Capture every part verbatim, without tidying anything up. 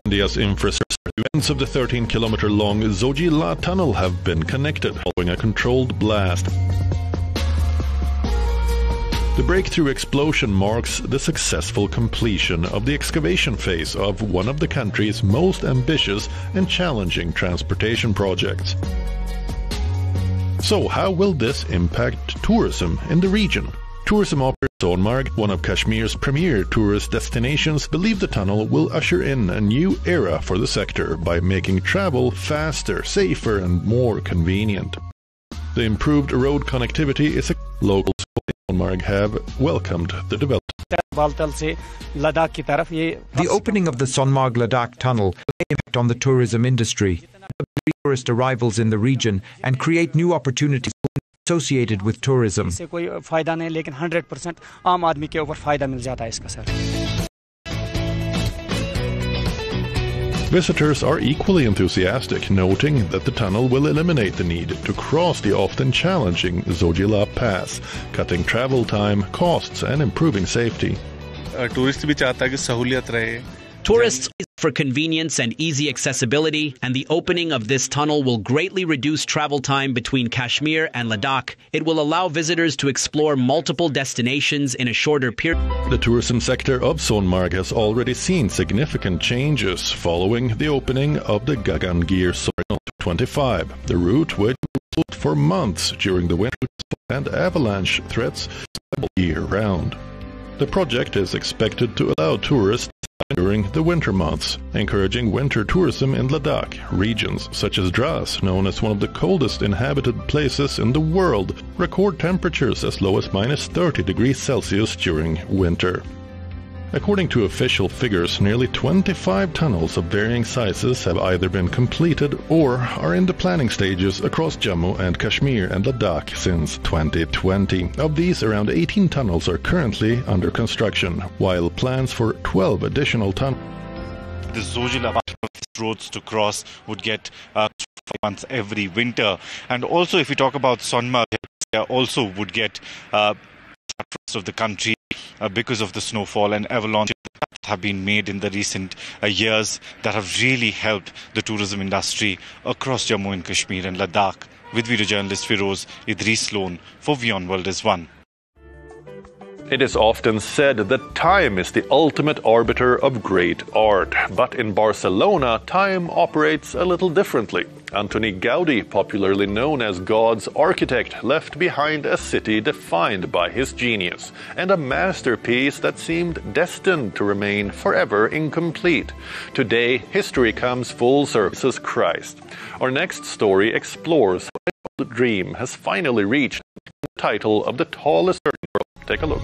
India's infrastructure. The ends of the thirteen kilometer long Zojila tunnel have been connected following a controlled blast. The breakthrough explosion marks the successful completion of the excavation phase of one of the country's most ambitious and challenging transportation projects. So, how will this impact tourism in the region? Tourism operator Sonmarg, one of Kashmir's premier tourist destinations, believe the tunnel will usher in a new era for the sector by making travel faster, safer and more convenient. The improved road connectivity is a local Sonmarg have welcomed the development. The opening of the Sonmarg-Ladakh tunnel will impact on the tourism industry, tourist arrivals in the region and create new opportunities associated with tourism. Visitors are equally enthusiastic, noting that the tunnel will eliminate the need to cross the often challenging Zojila Pass, cutting travel time, costs and improving safety. Tourists for convenience and easy accessibility, and the opening of this tunnel will greatly reduce travel time between Kashmir and Ladakh. It will allow visitors to explore multiple destinations in a shorter period. The tourism sector of Sonmarg has already seen significant changes following the opening of the Gagangir Soil twenty-five. The route, which was closed for months during the winter and avalanche threats year-round. The project is expected to allow tourists during the winter months, encouraging winter tourism in Ladakh. Regions such as Dras, known as one of the coldest inhabited places in the world, record temperatures as low as minus thirty degrees Celsius during winter. According to official figures, nearly twenty-five tunnels of varying sizes have either been completed or are in the planning stages across Jammu and Kashmir and Ladakh since twenty twenty. Of these, around eighteen tunnels are currently under construction, while plans for twelve additional tunnels. The Zojila roads to cross would get uh, months every winter, and also if you talk about Sonmarg, also would get uh, rest of the country. Uh, because of the snowfall and avalanche that have been made in the recent uh, years that have really helped the tourism industry across Jammu and Kashmir and Ladakh. With video journalist Firoz Idris Sloan for WION World is One. It is often said that time is the ultimate arbiter of great art, but in Barcelona, time operates a little differently. Antoni Gaudi, popularly known as God's architect, left behind a city defined by his genius, and a masterpiece that seemed destined to remain forever incomplete. Today, history comes full circle as Christ. Our next story explores how the dream has finally reached the title of the tallest in the world. Take a look.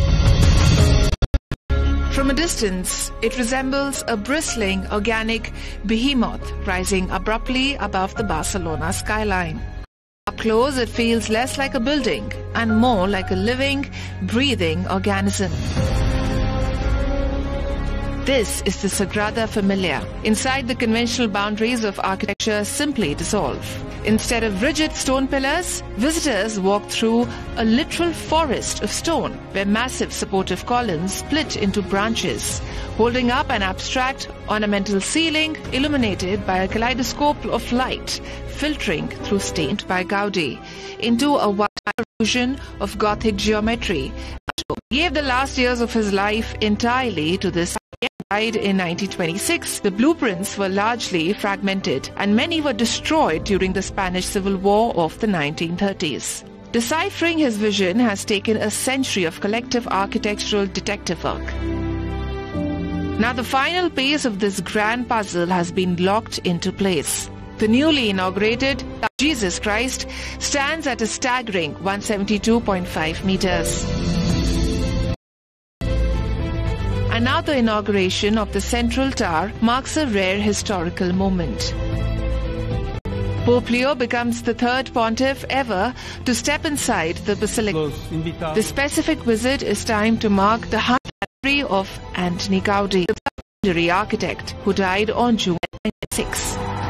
From a distance, it resembles a bristling organic behemoth rising abruptly above the Barcelona skyline. Up close, it feels less like a building and more like a living, breathing organism. This is the Sagrada Familia. Inside, the conventional boundaries of architecture simply dissolve. Instead of rigid stone pillars, visitors walk through a literal forest of stone, where massive supportive columns split into branches, holding up an abstract ornamental ceiling illuminated by a kaleidoscope of light, filtering through stained by Gaudi into a wide illusion of Gothic geometry. He gave the last years of his life entirely to this. Died in nineteen twenty-six, the blueprints were largely fragmented and many were destroyed during the Spanish Civil War of the nineteen thirties. Deciphering his vision has taken a century of collective architectural detective work. Now the final piece of this grand puzzle has been locked into place. The newly inaugurated Jesus Christ stands at a staggering one hundred seventy-two point five meters. And now the inauguration of the central tower marks a rare historical moment. Pope Leo becomes the third pontiff ever to step inside the basilica. The specific visit is timed to mark the hundredth anniversary of Antoni Gaudi, the legendary architect who died on June twenty-sixth.